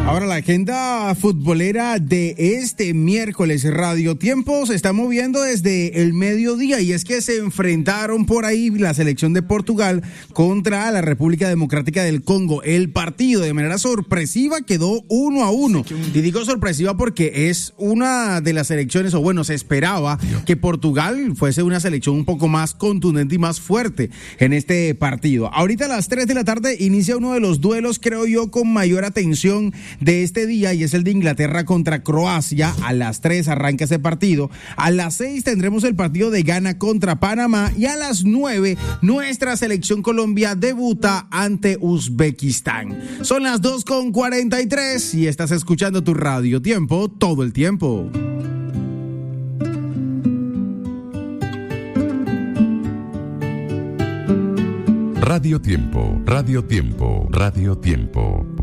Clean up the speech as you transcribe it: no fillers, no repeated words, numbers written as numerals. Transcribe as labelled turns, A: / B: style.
A: Ahora la agenda futbolera de este miércoles Radio Tiempo se está moviendo desde el mediodía y es que se enfrentaron por ahí la selección de Portugal contra la República Democrática del Congo. El partido de manera sorpresiva quedó 1-1 y digo sorpresiva porque es una de las selecciones, o bueno, se esperaba que Portugal fuese una selección un poco más contundente y más fuerte en este partido. Ahorita a las 3 de la tarde inicia uno de los duelos, creo yo, con mayor atención de este día y es el de Inglaterra contra Croacia. A las 3 arranca ese partido. A las 6 tendremos el partido de Ghana contra Panamá y a las 9 nuestra selección Colombia debuta ante Uzbekistán. Son las 2:43 y estás escuchando tu Radio Tiempo todo el tiempo.
B: Radio Tiempo, Radio Tiempo, Radio Tiempo.